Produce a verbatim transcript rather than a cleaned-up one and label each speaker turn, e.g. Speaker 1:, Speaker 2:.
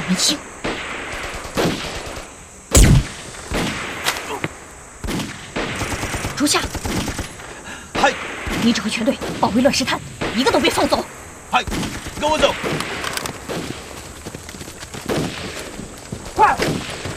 Speaker 1: 人性。属下，
Speaker 2: 嗨，
Speaker 1: 你指挥全队包围乱石滩，一个都别放走。
Speaker 2: 嗨，跟我走。